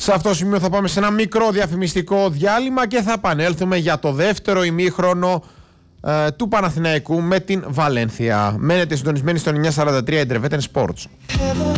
Σε αυτό το σημείο θα πάμε σε ένα μικρό διαφημιστικό διάλειμμα και θα επανέλθουμε για το δεύτερο ημίχρονο του Παναθηναϊκού με την Βαλένθια. Μένετε συντονισμένοι στο 943 Interveten Sports.